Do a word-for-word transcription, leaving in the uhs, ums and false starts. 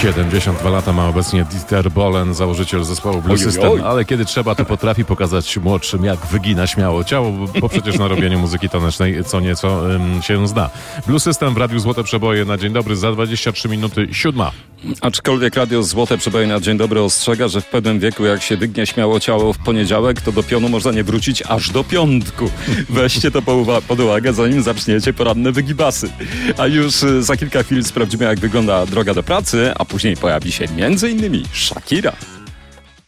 siedemdziesiąt dwa lata ma obecnie Dieter Bohlen, założyciel zespołu Blue Ojej, System, oj. ale kiedy trzeba, to potrafi pokazać młodszym, jak wygina śmiało ciało, bo przecież na robieniu muzyki tanecznej co nieco um, się zna. Blue System w Radiu Złote Przeboje na dzień dobry za dwadzieścia trzy minuty siódma. Aczkolwiek Radio Złote Przeboje na dzień dobry ostrzega, że w pewnym wieku, jak się wygnie śmiało ciało w poniedziałek, to do pionu można nie wrócić aż do piątku. Weźcie to pod uwagę, zanim zaczniecie poranne wygibasy. A już za kilka chwil sprawdzimy, jak wygląda droga do pracy, a później pojawi się między innymi Shakira.